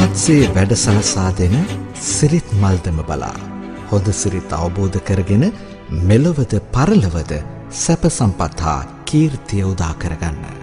රහත්සේ වැඩ සලසා දෙන සිරිත් මල්දම බලා හොඳ සිරිත් අවබෝධ කරගෙන මෙලොවද පරලොවද සැප සම්පත් හා කීර්තිය උදා කරගන්න.